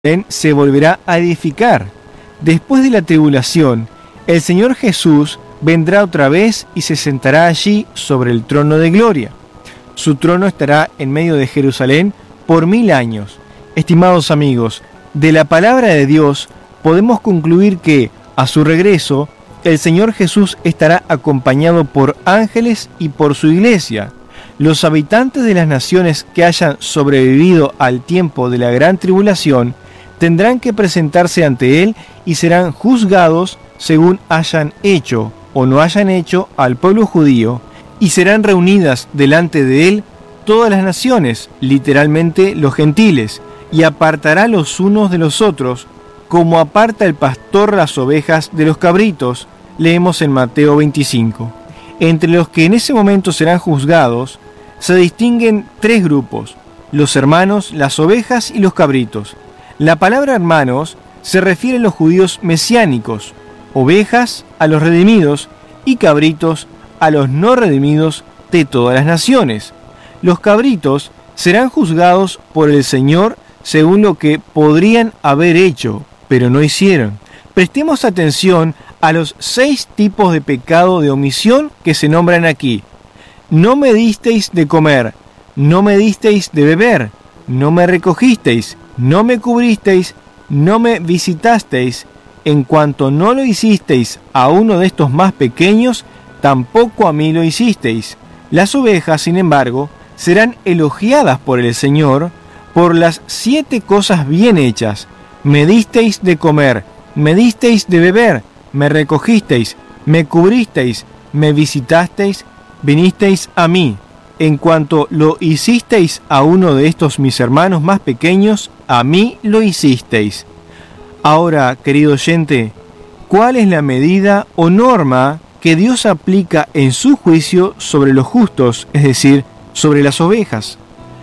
se volverá a edificar. Después de la tribulación, el Señor Jesús vendrá otra vez y se sentará allí sobre el trono de gloria. Su trono estará en medio de Jerusalén por 1000 años. Estimados amigos, de la palabra de Dios podemos concluir que, a su regreso, el Señor Jesús estará acompañado por ángeles y por su iglesia. Los habitantes de las naciones que hayan sobrevivido al tiempo de la gran tribulación tendrán que presentarse ante Él y serán juzgados según hayan hecho o no hayan hecho al pueblo judío, y serán reunidas delante de Él todas las naciones, literalmente los gentiles, y apartará los unos de los otros, como aparta el pastor las ovejas de los cabritos, leemos en Mateo 25. Entre los que en ese momento serán juzgados, se distinguen 3 grupos: los hermanos, las ovejas y los cabritos. La palabra hermanos se refiere a los judíos mesiánicos, ovejas a los redimidos y cabritos a los no redimidos de todas las naciones. Los cabritos serán juzgados por el Señor según lo que podrían haber hecho, pero no hicieron. Prestemos atención a los 6 tipos de pecado de omisión que se nombran aquí. No me disteis de comer, no me disteis de beber, no me recogisteis, no me cubristeis, no me visitasteis. En cuanto no lo hicisteis a uno de estos más pequeños, tampoco a mí lo hicisteis. Las ovejas, sin embargo, serán elogiadas por el Señor por las 7 cosas bien hechas. Me disteis de comer, me disteis de beber, me recogisteis, me cubristeis, me visitasteis, vinisteis a mí. En cuanto lo hicisteis a uno de estos mis hermanos más pequeños, a mí lo hicisteis. Ahora, querido oyente, ¿cuál es la medida o norma que Dios aplica en su juicio sobre los justos, es decir, sobre las ovejas?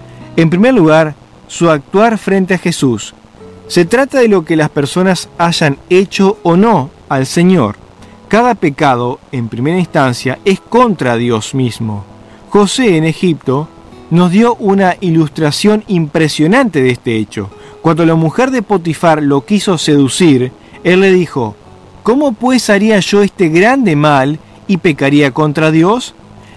En primer lugar, su actuar frente a Jesús. Se trata de lo que las personas hayan hecho o no al Señor. Cada pecado, en primera instancia, es contra Dios mismo. José en Egipto nos dio una ilustración impresionante de este hecho. Cuando la mujer de Potifar lo quiso seducir, él le dijo: ¿cómo pues haría yo este grande mal y pecaría contra Dios?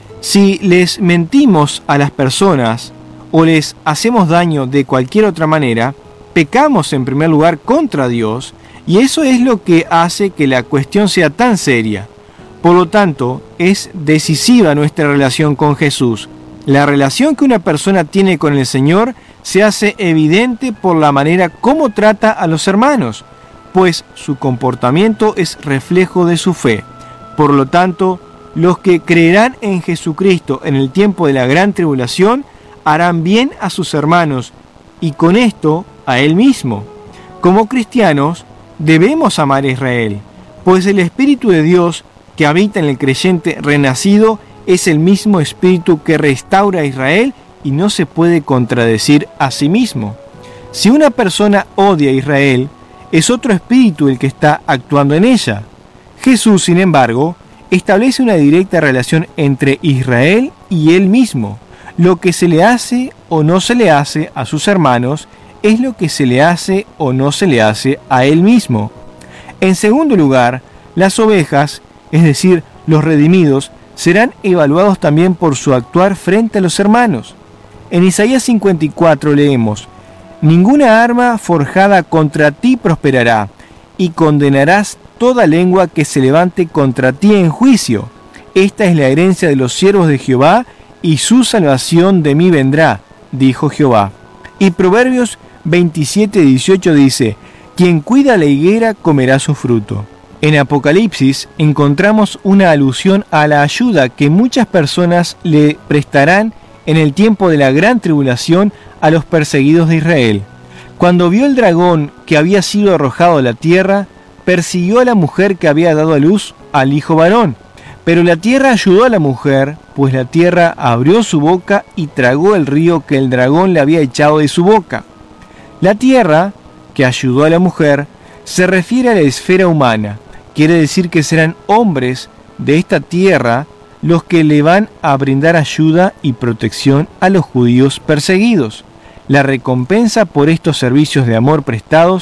Si les mentimos a las personas o les hacemos daño de cualquier otra manera, pecamos en primer lugar contra Dios, y eso es lo que hace que la cuestión sea tan seria. Por lo tanto, es decisiva nuestra relación con Jesús. La relación que una persona tiene con el Señor se hace evidente por la manera como trata a los hermanos, pues su comportamiento es reflejo de su fe. Por lo tanto, los que creerán en Jesucristo en el tiempo de la gran tribulación harán bien a sus hermanos y con esto a Él mismo. Como cristianos, debemos amar a Israel, pues el Espíritu de Dios que habita en el creyente renacido es el mismo Espíritu que restaura a Israel y no se puede contradecir a sí mismo. Si una persona odia a Israel, es otro espíritu el que está actuando en ella. Jesús, sin embargo, establece una directa relación entre Israel y Él mismo. Lo que se le hace o no se le hace a sus hermanos es lo que se le hace o no se le hace a Él mismo. En segundo lugar, las ovejas, es decir, los redimidos, serán evaluados también por su actuar frente a los hermanos. En Isaías 54 leemos: ninguna arma forjada contra ti prosperará, y condenarás toda lengua que se levante contra ti en juicio. Esta es la herencia de los siervos de Jehová, y su salvación de mí vendrá, dijo Jehová. Y Proverbios 27:18 dice: quien cuida la higuera comerá su fruto. En Apocalipsis encontramos una alusión a la ayuda que muchas personas le prestarán en el tiempo de la gran tribulación a los perseguidos de Israel. Cuando vio el dragón que había sido arrojado a la tierra, persiguió a la mujer que había dado a luz al hijo varón. Pero la tierra ayudó a la mujer, pues la tierra abrió su boca y tragó el río que el dragón le había echado de su boca. La tierra, que ayudó a la mujer, se refiere a la esfera humana. Quiere decir que serán hombres de esta tierra los que le van a brindar ayuda y protección a los judíos perseguidos. La recompensa por estos servicios de amor prestados